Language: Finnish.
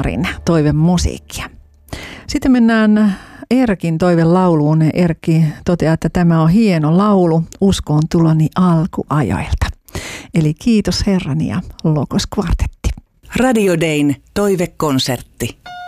Jaskarin toivemusiikkia. Sitten mennään Erkin toivelauluun. Erkki toteaa, että tämä on hieno laulu uskoon tuloni alkuajoilta. Eli kiitos Herran ja Logos Kvartetti. Radio Dayn toivekonsertti.